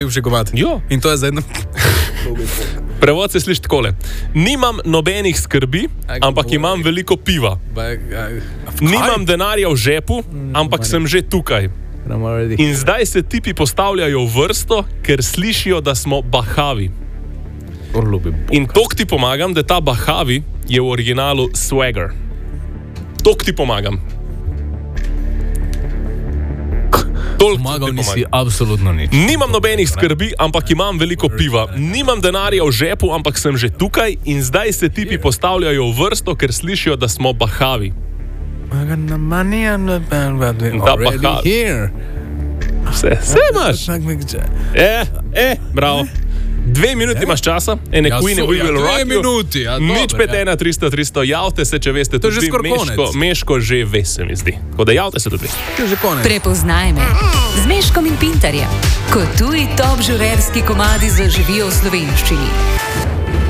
bivši komad. Jo. In to je za eno... Prevod se sliši takole. Nimam nobenih skrbi, ampak imam veliko piva. Nimam denarja v žepu, ampak sem že tukaj. In zdaj se tipi postavljajo v vrsto, ker slišijo, da smo bahavi. In tok ti pomagam, da ta bahavi je v originalu swagger. Tok ti pomagam. Pomagal nisi absolutno nič. Nimam nobenih skrbi, ampak imam veliko piva. Nimam denarja v žepu, ampak sem že tukaj. In zdaj se tipi postavljajo v vrsto, ker slišijo, da smo bahavi. Da bahavi. Vse imaš. Bravo. 2 minuti imaš časa, ene Queen We Will Rock You. 2 minuti, ja, dobro. Nič 5-1-300-300, javte se, če veste, to je že tudi skoraj Meško že ve, se mi zdi. Tako da javte se tudi. To je že konec. Prepoznaj me z Meškom in Pintarjem, ko tuji top žurerski komadi zaživijo v slovenščini.